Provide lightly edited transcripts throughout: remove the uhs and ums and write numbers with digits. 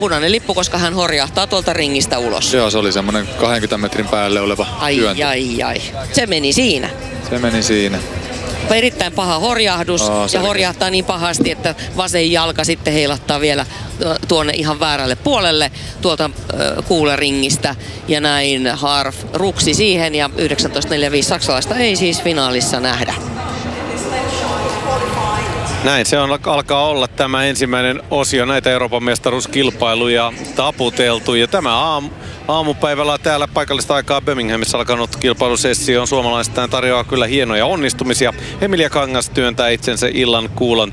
Punainen lippu, koska hän horjahtaa tuolta ringistä ulos. Joo, se oli semmoinen 20 metrin päälle oleva työntö. Ai. Se meni siinä. Erittäin paha horjahdus ja horjahtaa niin pahasti, että vasen jalka sitten heilahtaa vielä tuonne ihan väärälle puolelle tuolta kuuleringistä. Ja näin Harf ruksi siihen ja 19.45 saksalaista ei siis finaalissa nähdä. Näin se alkaa olla tämä ensimmäinen osio näitä Euroopan mestaruuskilpailuja taputeltu. Ja tämä aamupäivällä täällä paikallista aikaa Birminghamissa alkanut kilpailusessio on suomalaistaan tarjoaa kyllä hienoja onnistumisia. Emilia Kangas työntää itsensä illan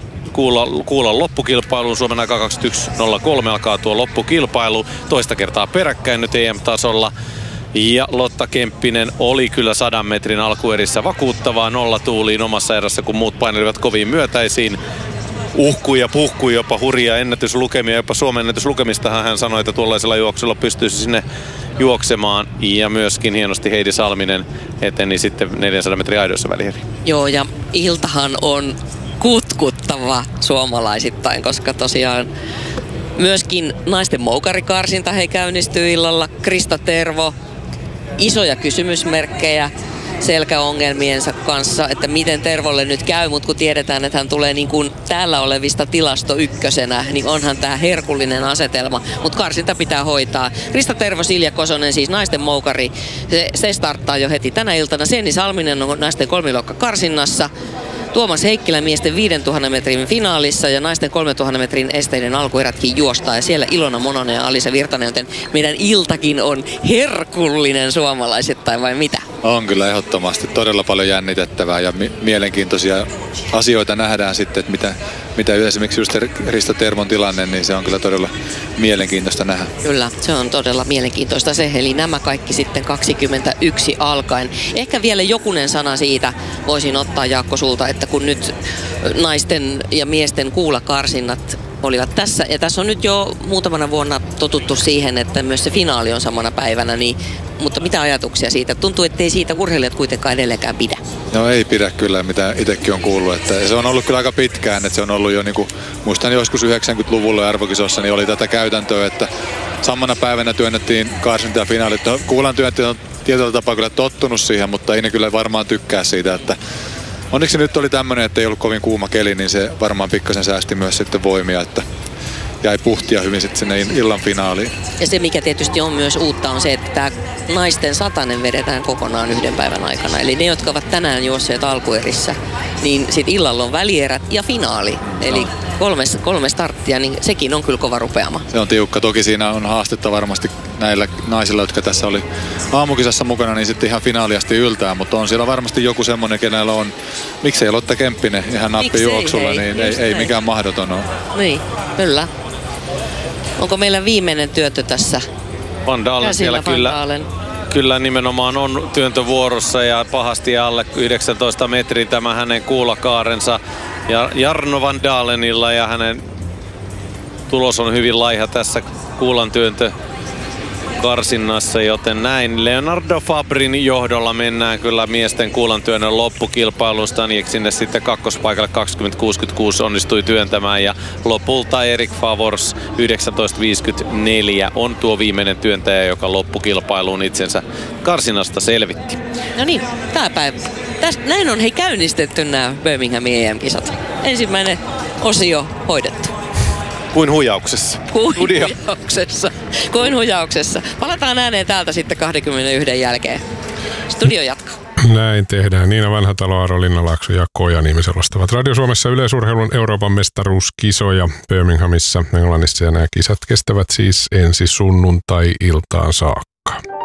kuulan loppukilpailuun. Suomen aika 21.03 alkaa tuo loppukilpailu. Toista kertaa peräkkäin nyt EM-tasolla. Ja Lotta Kemppinen oli kyllä 100 metrin alkuerissä vakuuttavaa nollatuuliin omassa erässä, kun muut painelivat kovin myötäisiin. Uhkui ja puhkui jopa hurjia ennätyslukemia, jopa Suomen ennätyslukemistahan hän sanoi, että tuollaisella juoksulla pystyisi sinne juoksemaan. Ja myöskin hienosti Heidi Salminen eteni sitten 400 metrin aidoissa välieriin. Joo, ja iltahan on kutkuttava suomalaisittain, koska tosiaan myöskin naisten moukarikarsinta he käynnistyy illalla. Krista Tervo, isoja kysymysmerkkejä selkäongelmiensa kanssa, että miten Tervolle nyt käy, mutta kun tiedetään, että hän tulee niin kuin täällä olevista tilasto ykkösenä, niin onhan tämä herkullinen asetelma, mutta karsinta pitää hoitaa. Krista Tervo, Silja Kosonen, siis naisten moukari, se starttaa jo heti tänä iltana. Senni Salminen on naisten kolmiluokka karsinnassa. Tuomas Heikkilä miesten 5000 metrin finaalissa ja naisten 3000 metrin esteiden alkuerätkin juostaa. Ja siellä Ilona Mononen ja Alisa Virtanen, joten meidän iltakin on herkullinen suomalaisittain, vai mitä? On kyllä ehdottomasti todella paljon jännitettävää ja mielenkiintoisia asioita nähdään sitten, että mitä esimerkiksi just Krista Tervon tilanne, niin se on kyllä todella mielenkiintoista nähdä. Kyllä, se on todella mielenkiintoista se, eli nämä kaikki sitten 21 alkaen. Ehkä vielä jokunen sana siitä voisin ottaa, Jaakko, sulta, että kun nyt naisten ja miesten kuulakarsinnat olivat tässä, ja tässä on nyt jo muutamana vuonna totuttu siihen, että myös se finaali on samana päivänä, niin, mutta mitä ajatuksia siitä? Tuntuu, ettei siitä urheilijat kuitenkaan edelleenkään pidä. No ei pidä kyllä, mitä itsekin on kuullut, että se on ollut kyllä aika pitkään, että se on ollut jo niin kuin, muistan joskus 90-luvulla arvokisossa, niin oli tätä käytäntöä, että samana päivänä työnnettiin karsinta ja finaalit. Kuulan työntäjät on tietyllä tapaa kyllä tottunut siihen, mutta ei ne kyllä varmaan tykkää siitä, että onneksi nyt oli tämmöinen, että ei ollut kovin kuuma keli, niin se varmaan pikkasen säästi myös sitten voimia, että jäi puhtia hyvin sitten sinne illan finaaliin. Ja se, mikä tietysti on myös uutta, on se, että tämä naisten 100 vedetään kokonaan yhden päivän aikana. Eli ne, jotka ovat tänään juosseet alkuerissä, niin sitten illalla on välierät ja finaali. Eli kolme starttia, niin sekin on kyllä kova rupeama. Se on tiukka. Toki siinä on haastetta varmasti näillä naisilla, jotka tässä oli aamukisassa mukana, niin sitten ihan finaaliasti yltää. Mutta on siellä varmasti joku semmoinen, kenellä on, miksei Lotta Kemppinen ihan nappijuoksulla, niin ei mikään mahdoton ole. Niin, kyllä. Onko meillä viimeinen työntö tässä? Van Dalen siellä kyllä nimenomaan on työntövuorossa ja pahasti alle 19 metriä tämä hänen kuulakaarensa. Ja Jarno Van Dalenilla ja hänen tulos on hyvin laiha tässä kuulan työntö karsinnassa, joten näin Leonardo Fabrin johdolla mennään kyllä miesten kuulantyönnön loppukilpailuun. Staniek sinne sitten kakkospaikalle 20.66 onnistui työntämään ja lopulta Erik Favors 19.54 on tuo viimeinen työntäjä, joka loppukilpailuun itsensä karsinnasta selvitti. No niin, tää päivä. Näin on käynnistetty nämä Birminghamin EM-kisat. Ensimmäinen osio hoidettu. Kuin huijauksessa. Kuin hujauksessa. Palataan ääneen täältä sitten 21 jälkeen. Studio jatkaa. Näin tehdään. Niina Vanhatalo, Aaro Linnalaakso ja Koja-Niemi selostavat Radio Suomessa yleisurheilun Euroopan mestaruuskisoja Birminghamissa, Englannissa, ja nämä kisat kestävät siis ensi sunnuntai-iltaan saakka.